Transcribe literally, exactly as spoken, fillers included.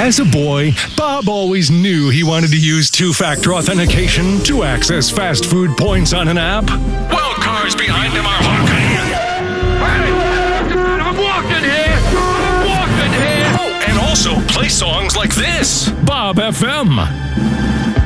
As a boy, Bob always knew he wanted to use two-factor authentication to access fast food points on an app. While cars behind him are honking. Hey, I'm walking here! I'm walking here! Oh, and also play songs like this. Bob F M.